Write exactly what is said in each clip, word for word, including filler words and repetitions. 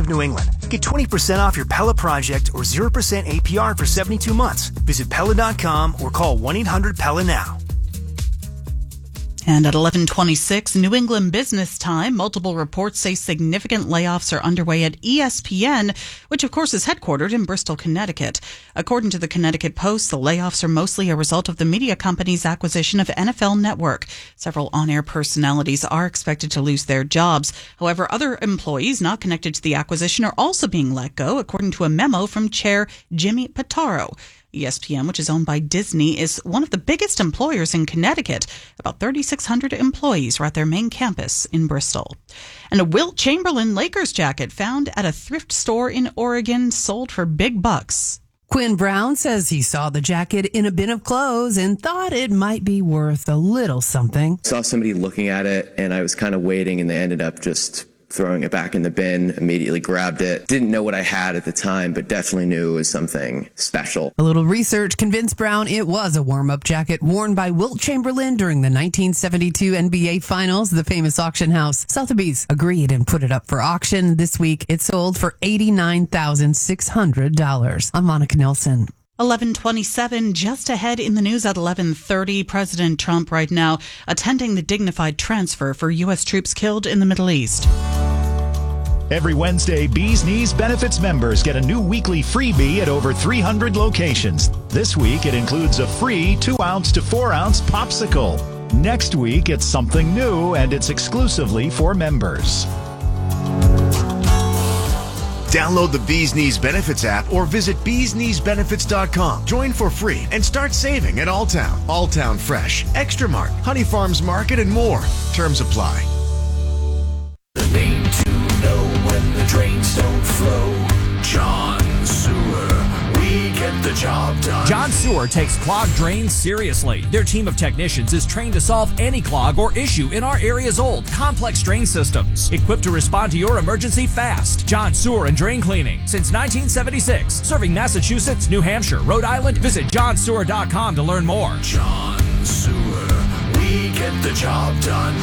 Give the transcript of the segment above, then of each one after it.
of New England. Get twenty percent off your Pella project or zero percent A P R for seventy-two months. Visit Pella dot com or call one eight hundred Pella now. And at eleven twenty-six, New England Business Time, multiple reports say significant layoffs are underway at E S P N, which of course is headquartered in Bristol, Connecticut. According to the Connecticut Post, the layoffs are mostly a result of the media company's acquisition of N F L Network. Several on-air personalities are expected to lose their jobs. However, other employees not connected to the acquisition are also being let go, according to a memo from Chair Jimmy Pitaro. E S P N, which is owned by Disney, is one of the biggest employers in Connecticut. About thirty-six hundred employees are at their main campus in Bristol. And a Wilt Chamberlain Lakers jacket found at a thrift store in Oregon sold for big bucks. Quinn Brown says he saw the jacket in a bin of clothes and thought it might be worth a little something. Saw somebody looking at it, and I was kind of waiting, and they ended up just throwing it back in the bin, immediately grabbed it. Didn't know what I had at the time, but definitely knew it was something special. A little research convinced Brown it was a warm-up jacket worn by Wilt Chamberlain during the nineteen seventy-two N B A Finals. The famous auction house Sotheby's agreed and put it up for auction. This week, it sold for eighty-nine thousand six hundred dollars. I'm Monica Nelson. eleven twenty-seven, just ahead in the news at eleven thirty. President Trump right now attending the dignified transfer for U S troops killed in the Middle East. Every Wednesday, Bee's Knees Benefits members get a new weekly freebie at over three hundred locations. This week, it includes a free two ounce to four ounce popsicle. Next week, it's something new, and it's exclusively for members. Download the Bee's Knees Benefits app or visit bees knees benefits dot com. Join for free and start saving at Alltown, Alltown Fresh, Extra Mart, Honey Farms Market, and more. Terms apply. The name to know when the drains don't flow. John Sewer. We get the job done. John Sewer takes clogged drains seriously. Their team of technicians is trained to solve any clog or issue in our area's old, complex drain systems. Equipped to respond to your emergency fast. John Sewer and Drain Cleaning. Since nineteen seventy-six. Serving Massachusetts, New Hampshire, Rhode Island. Visit john sewer dot com to learn more. John Sewer. We get the job done.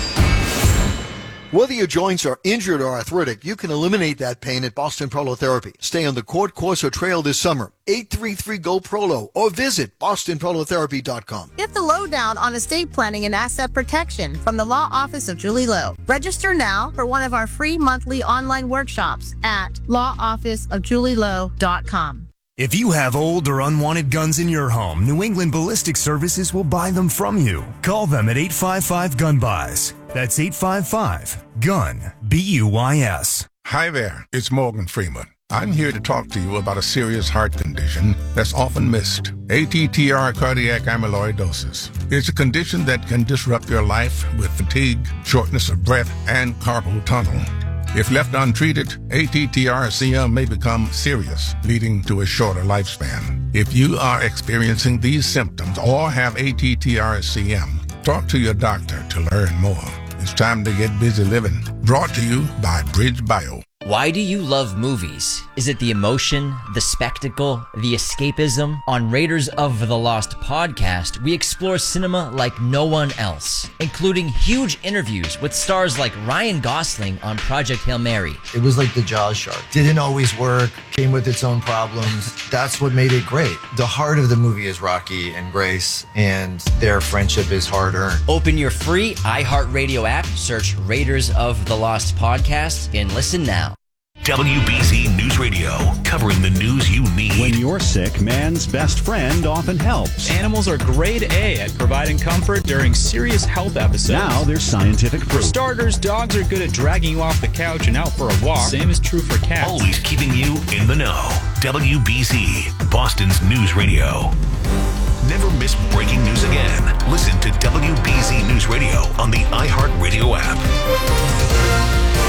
Whether your joints are injured or arthritic, you can eliminate that pain at Boston Prolotherapy. Stay on the court course or trail this summer. eight three three, G O, P R O L O or visit boston prolotherapy dot com. Get the lowdown on estate planning and asset protection from the Law Office of Julie Lowe. Register now for one of our free monthly online workshops at law office of julie lowe dot com. If you have old or unwanted guns in your home, New England Ballistic Services will buy them from you. Call them at eight five five, gun buys. That's eight five five, gun, B U Y S. Hi there, it's Morgan Freeman. I'm here to talk to you about a serious heart condition that's often missed. A T T R cardiac amyloidosis. It's a condition that can disrupt your life with fatigue, shortness of breath, and carpal tunnel. If left untreated, A T T R C M may become serious, leading to a shorter lifespan. If you are experiencing these symptoms or have A T T R C M, talk to your doctor to learn more. It's time to get busy living. Brought to you by Bridge Bio. Why do you love movies? Is it the emotion, the spectacle, the escapism? On Raiders of the Lost podcast, we explore cinema like no one else, including huge interviews with stars like Ryan Gosling on Project Hail Mary. It was like the Jaws shark. Didn't always work, came with its own problems. That's what made it great. The heart of the movie is Rocky and Grace, and their friendship is hard-earned. Open your free iHeartRadio app, search Raiders of the Lost podcast, and listen now. W B Z News Radio, covering the news you need. When you're sick, man's best friend often helps. Animals are grade A at providing comfort during serious health episodes. Now there's scientific proof. For starters, dogs are good at dragging you off the couch and out for a walk. Same is true for cats. Always keeping you in the know. W B Z, Boston's News Radio. Never miss breaking news again. Listen to W B Z News Radio on the iHeartRadio app.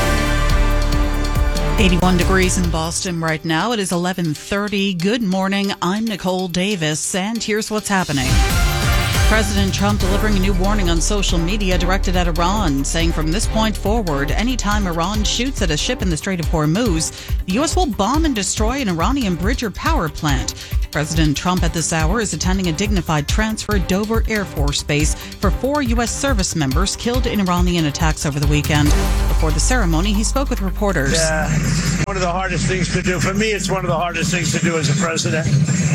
eighty-one degrees in Boston right now. It is eleven thirty. Good morning. I'm Nicole Davis, and here's what's happening. President Trump delivering a new warning on social media directed at Iran, saying from this point forward, anytime Iran shoots at a ship in the Strait of Hormuz, the U S will bomb and destroy an Iranian bridge or power plant. President Trump at this hour is attending a dignified transfer at Dover Air Force Base for four U S service members killed in Iranian attacks over the weekend. Before the ceremony, he spoke with reporters. Yeah, it's one of the hardest things to do. For me, it's one of the hardest things to do as a president.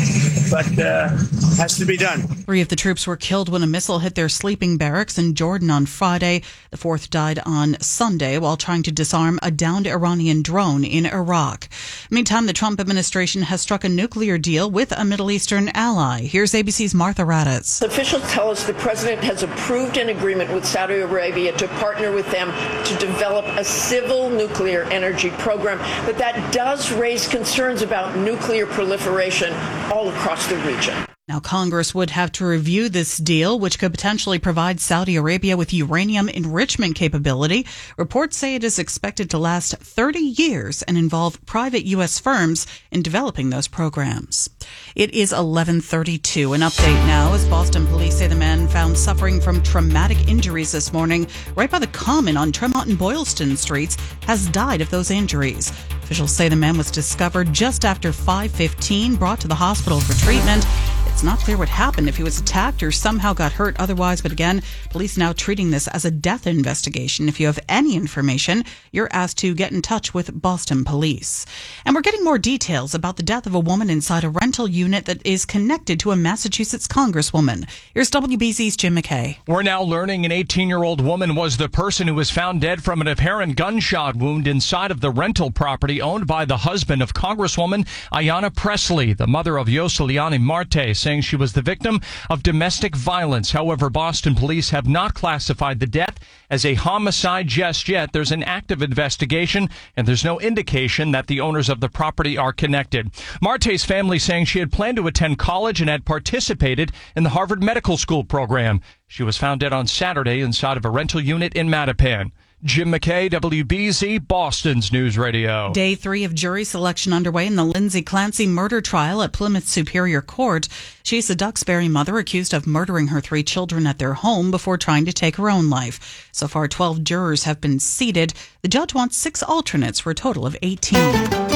But uh, has to be done. Three of the troops were killed when a missile hit their sleeping barracks in Jordan on Friday. The fourth died on Sunday while trying to disarm a downed Iranian drone in Iraq. Meantime, the Trump administration has struck a nuclear deal with a Middle Eastern ally. Here's A B C's Martha Raddatz. Officials tell us the president has approved an agreement with Saudi Arabia to partner with them to develop a civil nuclear energy program. But that does raise concerns about nuclear proliferation all across the region. Now, Congress would have to review this deal, which could potentially provide Saudi Arabia with uranium enrichment capability. Reports say it is expected to last thirty years and involve private U S firms in developing those programs. It is eleven thirty-two. An update now as Boston police say the man found suffering from traumatic injuries this morning right by the Common on Tremont and Boylston Streets has died of those injuries. Officials say the man was discovered just after five fifteen, brought to the hospital for treatment. It's not clear what happened, if he was attacked or somehow got hurt otherwise. But again, police now treating this as a death investigation. If you have any information, you're asked to get in touch with Boston Police. And we're getting more details about the death of a woman inside a rental unit that is connected to a Massachusetts congresswoman. Here's W B Z's Jim McKay. We're now learning an eighteen-year-old woman was the person who was found dead from an apparent gunshot wound inside of the rental property owned by the husband of Congresswoman Ayanna Pressley, the mother of Yoseliani Marte, saying she was the victim of domestic violence. However, Boston police have not classified the death as a homicide just yet. There's an active investigation, and there's no indication that the owners of the property are connected. Marte's family saying she had planned to attend college and had participated in the Harvard Medical School program. She was found dead on Saturday inside of a rental unit in Mattapan. Jim McKay, W B Z, Boston's News Radio. Day three of jury selection underway in the Lindsay Clancy murder trial at Plymouth Superior Court. She's a Duxbury mother accused of murdering her three children at their home before trying to take her own life. So far, twelve jurors have been seated. The judge wants six alternates for a total of eighteen.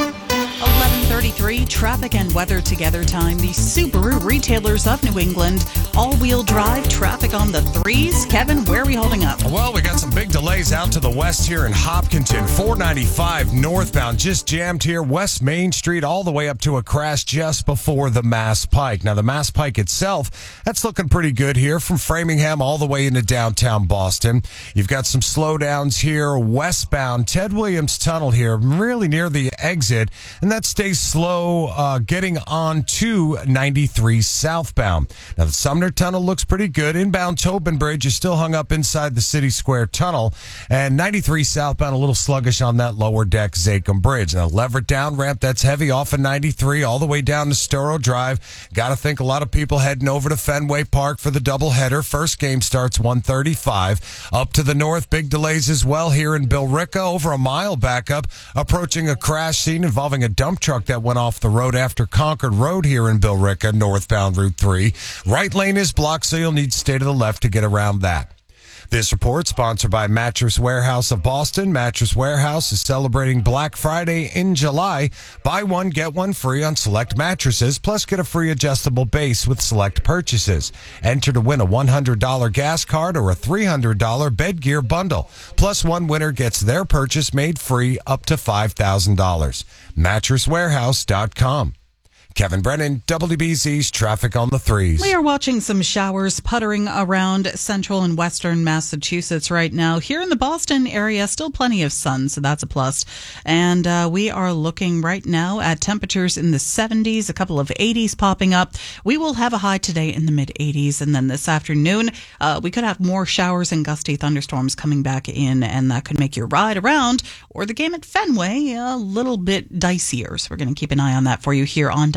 eleven thirty-three, traffic and weather together time. The Subaru retailers of New England, all-wheel drive traffic on the threes. Kevin, where are we holding up? Well, we got some big delays out to the west here in Hopkinton. four ninety-five northbound just jammed here. West Main Street all the way up to a crash just before the Mass Pike. Now, the Mass Pike itself, that's looking pretty good here from Framingham all the way into downtown Boston. You've got some slowdowns here westbound Ted Williams Tunnel here, really near the exit. And that stays slow uh, getting on to ninety-three southbound. Now, the Sumner Tunnel looks pretty good. Inbound Tobin Bridge is still hung up inside the City Square Tunnel. And ninety-three southbound a little sluggish on that lower deck Zachem Bridge. Now, Leverett down ramp, that's heavy off of ninety-three all the way down to Storrow Drive. Got to think a lot of people heading over to Fenway Park for the doubleheader. First game starts one thirty-five. Up to the north, big delays as well here in Billerica. Over a mile backup, approaching a crash scene involving a dump truck that went off the road after Concord Road here in Billerica, northbound Route three. Right lane is blocked, so you'll need to stay to the left to get around that. This report sponsored by Mattress Warehouse of Boston. Mattress Warehouse is celebrating Black Friday in July. Buy one, get one free on select mattresses, plus get a free adjustable base with select purchases. Enter to win a one hundred dollars gas card or a three hundred dollars bed gear bundle. Plus, one winner gets their purchase made free up to five thousand dollars. mattress warehouse dot com. Kevin Brennan, W B Z's Traffic on the Threes. We are watching some showers puttering around central and western Massachusetts right now. Here in the Boston area, still plenty of sun, so that's a plus. And uh, we are looking right now at temperatures in the seventies, a couple of eighties popping up. We will have a high today in the mid-eighties, and then this afternoon, uh, we could have more showers and gusty thunderstorms coming back in, and that could make your ride around or the game at Fenway a little bit dicier. So we're going to keep an eye on that for you here on W B Z.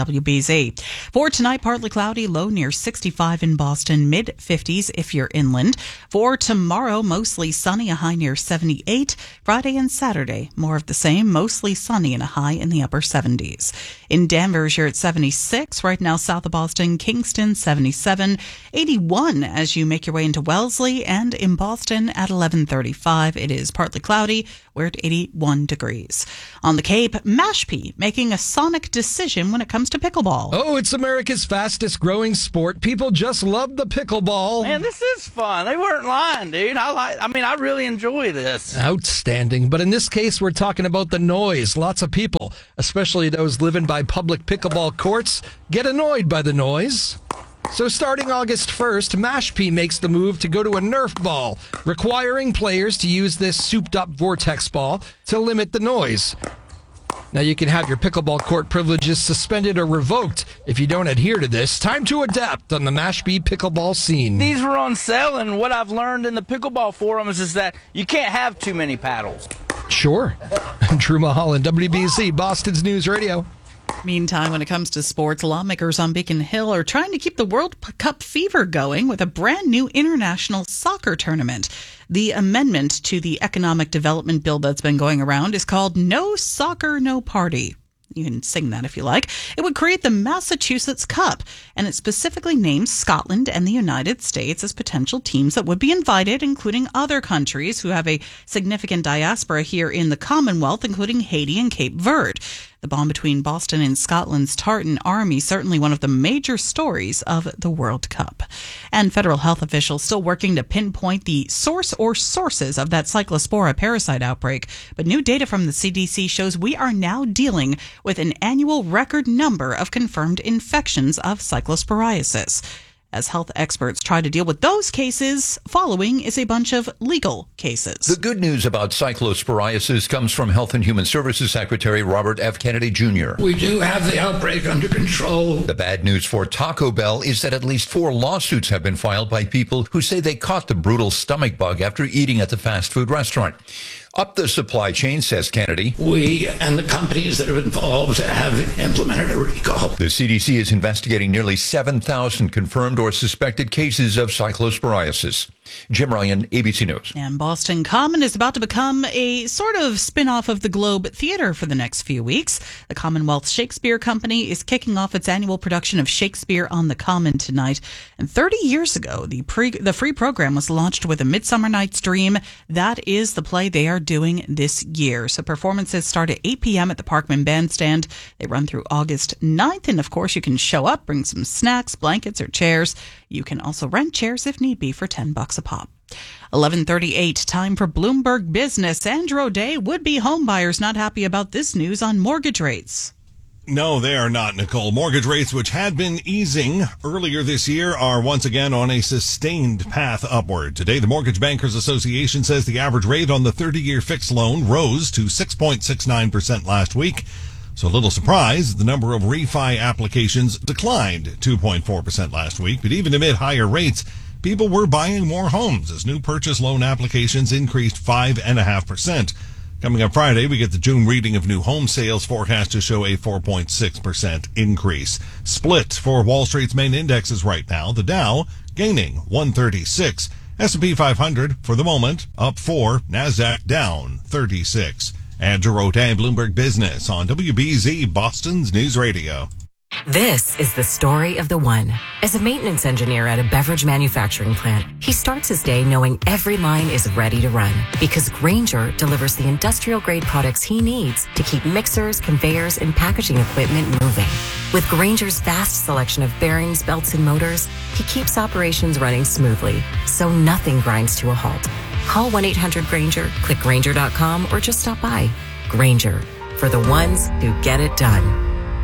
W B Z. For tonight, partly cloudy, low near sixty-five in Boston, mid fifties if you're inland. For tomorrow, mostly sunny, a high near seventy-eight. Friday and Saturday, more of the same, mostly sunny and a high in the upper seventies. In Danvers, you're at seventy-six. Right now, south of Boston, Kingston, seventy-seven. eighty-one as you make your way into Wellesley, and in Boston at eleven thirty-five. It is partly cloudy. We're at eighty-one degrees. On the Cape, Mashpee making a sonic decision when it comes to pickleball. Oh, it's America's fastest growing sport. People just love the pickleball. Man, this is fun. They weren't lying, dude. I like. I mean, I really enjoy this. Outstanding. But in this case, we're talking about the noise. Lots of people, especially those living by public pickleball courts, get annoyed by the noise. So starting August first, Mashpee makes the move to go to a Nerf ball, requiring players to use this souped-up vortex ball to limit the noise. Now, you can have your pickleball court privileges suspended or revoked if you don't adhere to this. Time to adapt on the Mashpee pickleball scene. These were on sale, and what I've learned in the pickleball forums is that you can't have too many paddles. Sure. Drew Mulholland, W B C, Boston's News Radio. Meantime, when it comes to sports, lawmakers on Beacon Hill are trying to keep the World Cup fever going with a brand new international soccer tournament. The amendment to the economic development bill that's been going around is called No Soccer, No Party. You can sing that if you like. It would create the Massachusetts Cup, and it specifically names Scotland and the United States as potential teams that would be invited, including other countries who have a significant diaspora here in the Commonwealth, including Haiti and Cape Verde. The bond between Boston and Scotland's Tartan Army, certainly one of the major stories of the World Cup. And federal health officials still working to pinpoint the source or sources of that cyclospora parasite outbreak. But new data from the C D C shows we are now dealing with an annual record number of confirmed infections of cyclosporiasis. As health experts try to deal with those cases, following is a bunch of legal cases. The good news about cyclosporiasis comes from Health and Human Services Secretary Robert F. Kennedy Junior We do have the outbreak under control. The bad news for Taco Bell is that at least four lawsuits have been filed by people who say they caught the brutal stomach bug after eating at the fast food restaurant. Up the supply chain, says Kennedy. We and the companies that are involved have implemented a recall. The C D C is investigating nearly seven thousand confirmed or suspected cases of cyclosporiasis. Jim Ryan, A B C News. And Boston Common is about to become a sort of spin-off of the Globe Theatre for the next few weeks. The Commonwealth Shakespeare Company is kicking off its annual production of Shakespeare on the Common tonight. And thirty years ago, the pre the free program was launched with A Midsummer Night's Dream. That is the play they are doing this year. So performances start at eight p.m. at the Parkman Bandstand. They run through August ninth. And of course, you can show up, bring some snacks, blankets, or chairs. You can also rent chairs if need be for ten bucks a pop. eleven thirty-eight, time for Bloomberg Business. Andrew O'Day, would-be homebuyers not happy about this news on mortgage rates. No, they are not, Nicole. Mortgage rates, which had been easing earlier this year, are once again on a sustained path upward. Today, the Mortgage Bankers Association says the average rate on the thirty-year fixed loan rose to six point six nine percent last week. So a little surprise, the number of refi applications declined two point four percent last week. But even amid higher rates, people were buying more homes as new purchase loan applications increased five point five percent. Coming up Friday, we get the June reading of new home sales forecast to show a four point six percent increase. Split for Wall Street's main indexes right now. The Dow gaining one thirty-six. S and P five hundred for the moment up four. NASDAQ down thirty-six. Andrew O'Day, Bloomberg Business on W B Z, Boston's News Radio. This is the story of the one. As a maintenance engineer at a beverage manufacturing plant, he starts his day knowing every line is ready to run because Grainger delivers the industrial-grade products he needs to keep mixers, conveyors, and packaging equipment moving. With Grainger's vast selection of bearings, belts, and motors, he keeps operations running smoothly, so nothing grinds to a halt. Call one eight hundred Grainger, click Grainger dot com, or just stop by. Grainger, for the ones who get it done.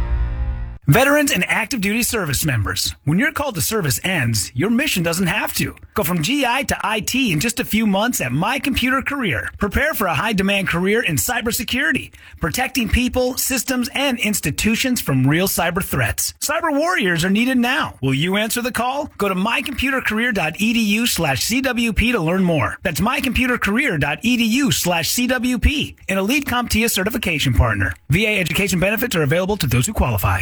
Veterans and active duty service members, when your call to service ends, your mission doesn't have to. Go from G I to I T in just a few months at My Computer Career. Prepare for a high-demand career in cybersecurity, protecting people, systems, and institutions from real cyber threats. Cyber warriors are needed now. Will you answer the call? Go to my computer career dot e d u slash c w p to learn more. That's my computer career dot e d u slash c w p, an elite CompTIA certification partner. V A education benefits are available to those who qualify.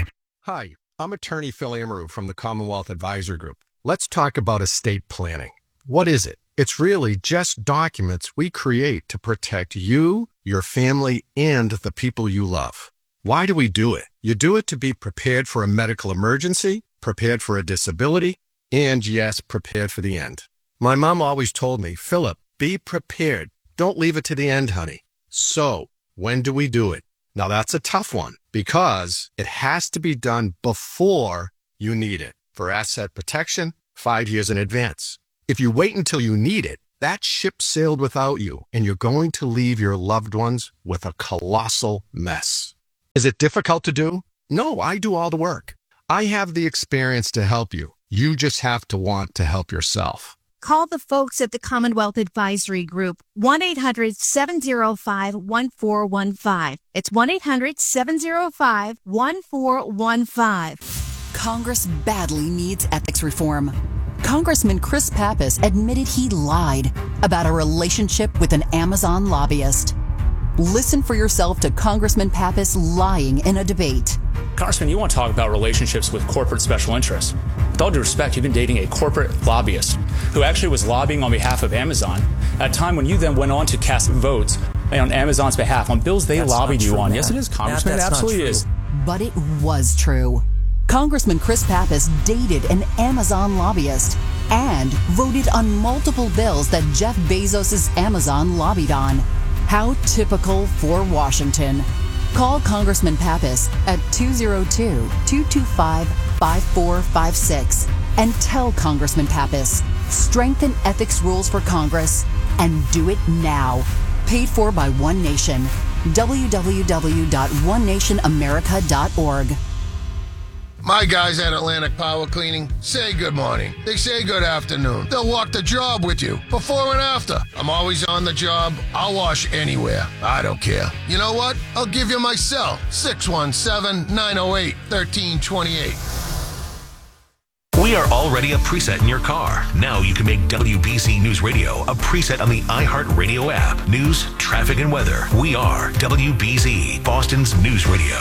Hi, I'm attorney Phil Amaru from the Commonwealth Advisory Group. Let's talk about estate planning. What is it? It's really just documents we create to protect you, your family, and the people you love. Why do we do it? You do it to be prepared for a medical emergency, prepared for a disability, and yes, prepared for the end. My mom always told me, Philip, be prepared. Don't leave it to the end, honey. So, when do we do it? Now that's a tough one because it has to be done before you need it. For asset protection, five years in advance. If you wait until you need it, that ship sailed without you, and you're going to leave your loved ones with a colossal mess. Is it difficult to do? No, I do all the work. I have the experience to help you. You just have to want to help yourself. Call the folks at the Commonwealth Advisory Group, one eight hundred seven oh five one four one five. It's one eight hundred seven oh five one four one five. Congress badly needs ethics reform. Congressman Chris Pappas admitted he lied about a relationship with an Amazon lobbyist. Listen for yourself to Congressman Pappas lying in a debate. Congressman, you want to talk about relationships with corporate special interests. With all due respect, you've been dating a corporate lobbyist who actually was lobbying on behalf of Amazon at a time when you then went on to cast votes on Amazon's behalf on bills they That's lobbied you true, on. Matt. Yes, it is, Congressman. Matt, it absolutely is. But it was true. Congressman Chris Pappas dated an Amazon lobbyist and voted on multiple bills that Jeff Bezos' Amazon lobbied on. How typical for Washington. Call Congressman Pappas at two oh two, two two five, five four five six and tell Congressman Pappas, strengthen ethics rules for Congress and do it now. Paid for by One Nation. w w w dot one nation america dot org. My guys at Atlantic Power Cleaning say good morning. They say good afternoon. They'll walk the job with you, before and after. I'm always on the job. I'll wash anywhere. I don't care. You know what? I'll give you my cell, six one seven, nine oh eight, one three two eight. We are already a preset in your car. Now you can make W B Z News Radio a preset on the iHeartRadio app. News, traffic, and weather. We are W B Z, Boston's News Radio.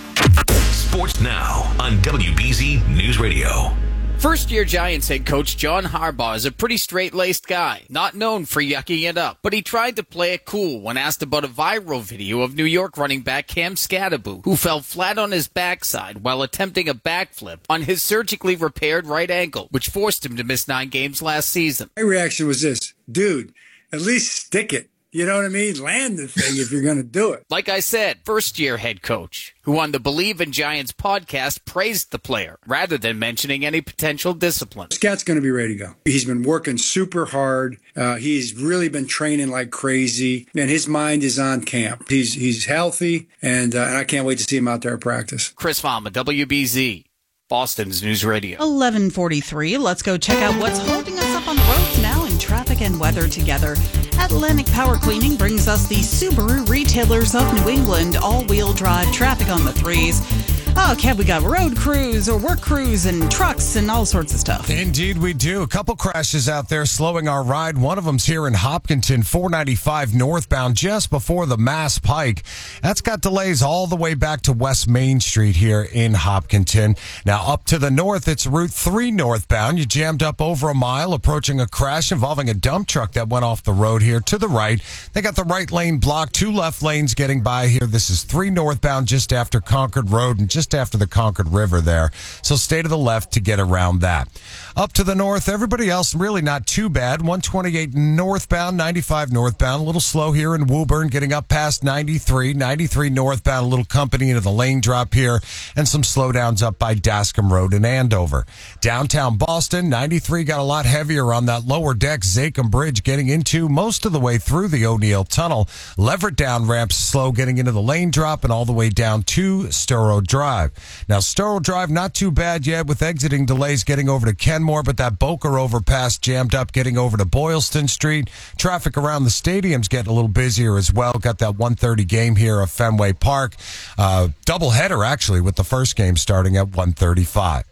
Sports now on W B Z News Radio. First-year Giants head coach John Harbaugh is a pretty straight-laced guy, not known for yucking it up, but he tried to play it cool when asked about a viral video of New York running back Cam Scatterbo, who fell flat on his backside while attempting a backflip on his surgically repaired right ankle, which forced him to miss nine games last season. My reaction was this, dude, at least stick it. You know what I mean? Land the thing if you're going to do it. Like I said, first-year head coach, who on the Believe in Giants podcast praised the player rather than mentioning any potential discipline. Scat's going to be ready to go. He's been working super hard. Uh, he's really been training like crazy, and his mind is on camp. He's he's healthy, and, uh, and I can't wait to see him out there at practice. Chris Fama, W B Z, Boston's News Radio. eleven forty-three. Let's go check out what's holding us up on the roads now in traffic and weather together. Atlantic Power Cleaning brings us the Subaru Retailers of New England all-wheel drive traffic on the threes. Okay, we got road crews or work crews and trucks and all sorts of stuff. Indeed, we do. A couple crashes out there slowing our ride. One of them's here in Hopkinton, four ninety-five northbound, just before the Mass Pike. That's got delays all the way back to West Main Street here in Hopkinton. Now, up to the north, it's Route three northbound. You jammed up over a mile, approaching a crash involving a dump truck that went off the road here to the right. They got the right lane blocked, two left lanes getting by here. This is three northbound just after Concord Road and just Just after the Concord River there. So stay to the left to get around that. Up to the north, everybody else really not too bad. one twenty-eight northbound, ninety-five northbound. A little slow here in Woburn, getting up past ninety-three. ninety-three northbound, a little company into the lane drop here, and some slowdowns up by Dascom Road in Andover. Downtown Boston, ninety-three got a lot heavier on that lower deck Zachem Bridge, getting into most of the way through the O'Neill Tunnel. Leverett down ramps slow, getting into the lane drop and all the way down to Storrow Drive. Now, Storrow Drive, not too bad yet with exiting delays getting over to Kenmore, but that Boker overpass jammed up getting over to Boylston Street. Traffic around the stadium's getting a little busier as well. Got that one thirty game here at Fenway Park. Uh, doubleheader, actually, with the first game starting at one thirty-five.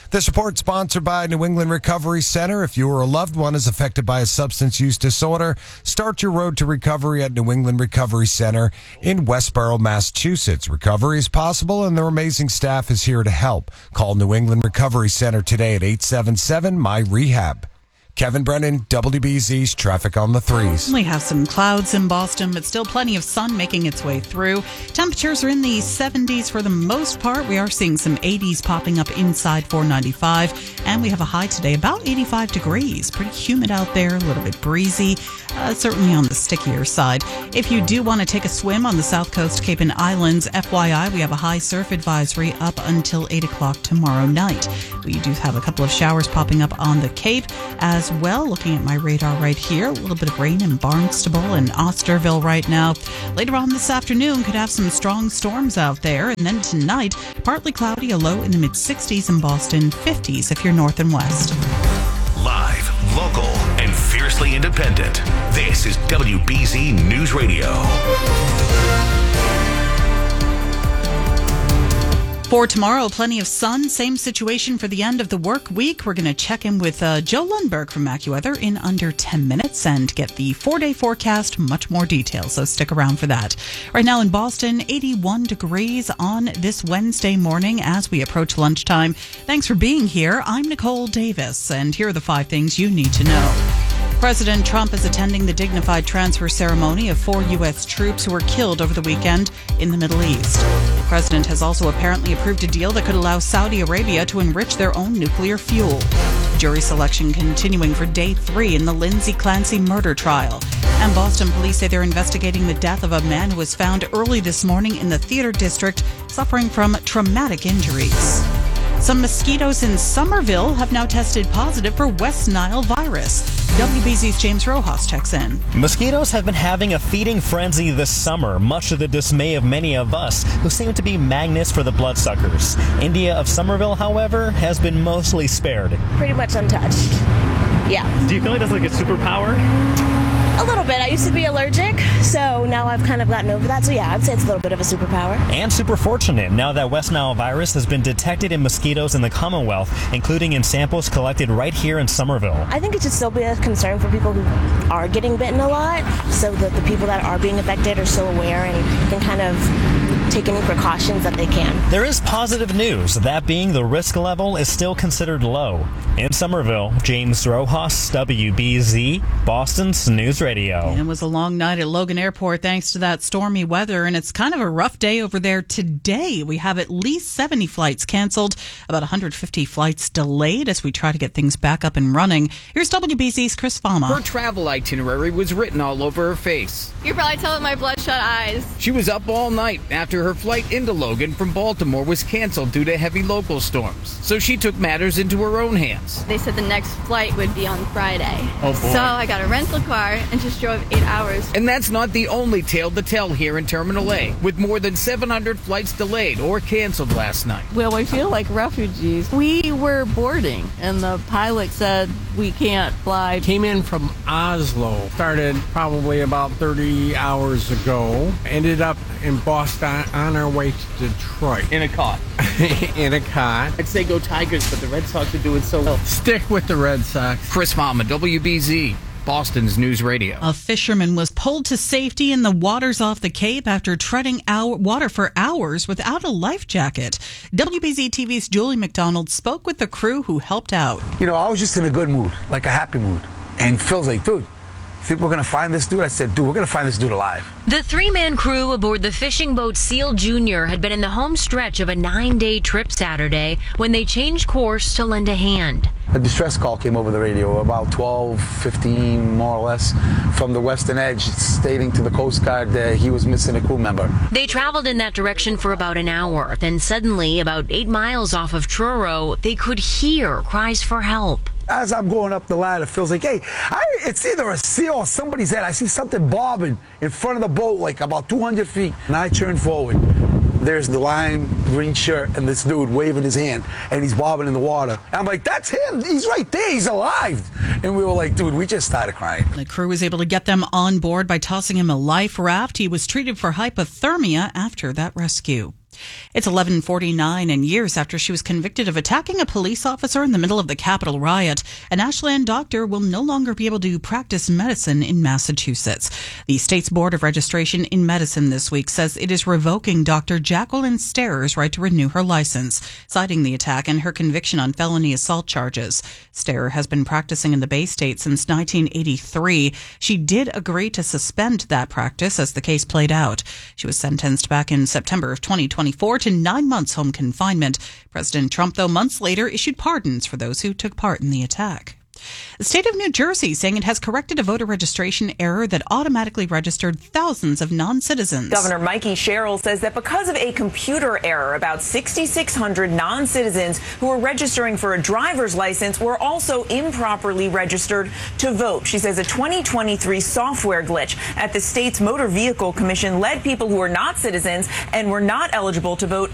This report sponsored by New England Recovery Center. If you or a loved one is affected by a substance use disorder, start your road to recovery at New England Recovery Center in Westborough, Massachusetts. Recovery is possible, and their amazing staff is here to help. Call New England Recovery Center today at eight seven seven, M Y rehab. Kevin Brennan, W B Z's Traffic on the Threes. We have some clouds in Boston, but still plenty of sun making its way through. Temperatures are in the seventies for the most part. We are seeing some eighties popping up inside four ninety-five, and we have a high today about eighty-five degrees. Pretty humid out there, a little bit breezy, uh, certainly on the stickier side. If you do want to take a swim on the South Coast Cape and Islands, F Y I, we have a high surf advisory up until eight o'clock tomorrow night. We do have a couple of showers popping up on the Cape as well. Looking at my radar right here, a little bit of rain in Barnstable and Osterville right now. Later on this afternoon, could have some strong storms out there. And then tonight, partly cloudy, a low in the mid sixties in Boston, fifties if you're north and west. Live, local, and fiercely independent. This is W B Z News Radio. For tomorrow, plenty of sun. Same situation for the end of the work week. We're going to check in with uh, Joe Lundberg from AccuWeather in under ten minutes and get the four-day forecast, much more detail, so stick around for that. Right now in Boston, eighty-one degrees on this Wednesday morning as we approach lunchtime. Thanks for being here. I'm Nicole Davis, and here are the five things you need to know. President Trump is attending the dignified transfer ceremony of four U S troops who were killed over the weekend in the Middle East. The president has also apparently approved a deal that could allow Saudi Arabia to enrich their own nuclear fuel. Jury selection continuing for day three in the Lindsay Clancy murder trial. And Boston police say they're investigating the death of a man who was found early this morning in the Theater District suffering from traumatic injuries. Some mosquitoes in Somerville have now tested positive for West Nile virus. W B Z's James Rojas checks in. Mosquitoes have been having a feeding frenzy this summer, much to the dismay of many of us who seem to be magnets for the bloodsuckers. India of Somerville, however, has been mostly spared. Pretty much untouched. Yeah. Do you feel like that's like a superpower? A little bit. I used to be allergic, so now I've kind of gotten over that. So yeah, I'd say it's a little bit of a superpower. And super fortunate now that West Nile virus has been detected in mosquitoes in the Commonwealth, including in samples collected right here in Somerville. I think it should still be a concern for people who are getting bitten a lot, so that the people that are being affected are still aware and can kind of take any precautions that they can. There is positive news, that being the risk level is still considered low. In Somerville, James Rojas, W B Z, Boston's News Radio. It was a long night at Logan Airport thanks to that stormy weather, and it's kind of a rough day over there today. We have at least seventy flights canceled, about one hundred fifty flights delayed as we try to get things back up and running. Here's W B Z's Chris Fama. Her travel itinerary was written all over her face. You can probably tell with my bloodshot eyes. She was up all night after her flight into Logan from Baltimore was canceled due to heavy local storms. So she took matters into her own hands. They said the next flight would be on Friday. Oh boy. So I got a rental car and just drove eight hours. And that's not the only tale to tell here in Terminal A, with more than seven hundred flights delayed or canceled last night. Well, we feel like refugees. We were boarding, and the pilot said we can't fly. Came in from Oslo, started probably about thirty hours ago, ended up in Boston on our way to Detroit. In a cot. In a cot. I'd say go Tigers, but the Red Sox are doing so well. Stick with the Red Sox. Chris Fama, W B Z. Boston's News Radio. A fisherman was pulled to safety in the waters off the Cape after treading hour, water for hours without a life jacket. W B Z T V's Julie McDonald spoke with the crew who helped out. You know, I was just in a good mood, like a happy mood. And Phil's like, dude, think we're going to find this dude? I said, dude, we're going to find this dude alive. The three-man crew aboard the fishing boat Seal Junior had been in the home stretch of a nine-day trip Saturday when they changed course to lend a hand. A distress call came over the radio about twelve fifteen, more or less, from the western edge, stating to the Coast Guard that he was missing a crew member. They traveled in that direction for about an hour. Then suddenly, about eight miles off of Truro, they could hear cries for help. As I'm going up the ladder, Phil's like, hey, I, it's either a seal or somebody's head. I see something bobbing in front of the boat, like about two hundred feet. And I turn forward. There's the lime green shirt and this dude waving his hand, and he's bobbing in the water. And I'm like, that's him. He's right there. He's alive. And we were like, dude, we just started crying. The crew was able to get them on board by tossing him a life raft. He was treated for hypothermia after that rescue. It's eleven forty-nine, and years after she was convicted of attacking a police officer in the middle of the Capitol riot, an Ashland doctor will no longer be able to practice medicine in Massachusetts. The state's Board of Registration in Medicine this week says it is revoking Doctor Jacqueline Sterer's right to renew her license, citing the attack and her conviction on felony assault charges. Sterer has been practicing in the Bay State since nineteen eighty-three. She did agree to suspend that practice as the case played out. She was sentenced back in September of twenty twenty-four to nine months home confinement. President Trump, though, months later issued pardons for those who took part in the attack. The state of New Jersey saying it has corrected a voter registration error that automatically registered thousands of non-citizens. Governor Mikey Sherrill says that because of a computer error, about six thousand six hundred non-citizens who were registering for a driver's license were also improperly registered to vote. She says a twenty twenty-three software glitch at the state's Motor Vehicle Commission led people who are not citizens and were not eligible to vote